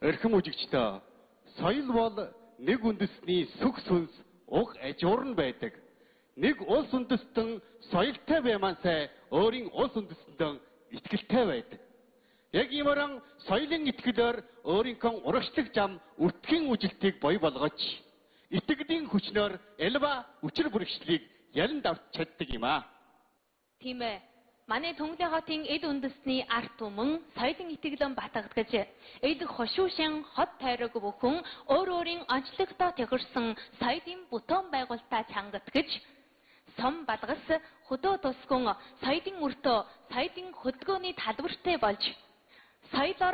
Эрхэм үжигчдээ соёл бол нэг үндэсний сүх сүнс уг ажуур нь байдаг. Нэг улс үндэстэн соёлтой баймаасай өөрийн улс үндэстэнд итгэлтэй байдаг. Яг иймэрэн соёлын итгэлээр өөрийнхөө урагшлаг зам үртгэн үжилтийг бой болгож итгэлийн хүчнээр элва хүчир бүрэгшлийг яланд авч чаддаг юм аа. Тийм ээ. Манай Төнгөлөө хотын эд үндэстний арт түмэн соёлын итгэлэн батгагдгаж эд хошуушин хот тойрог бүхэн өөр өөрийн онцлогтой тохирсон соёлын бүтээн байгуулалтаа чангатгэж сом балгас хөдөө тусгун соёлын өртөө соёлын хөдөлгөөний талбартай болж соёлоор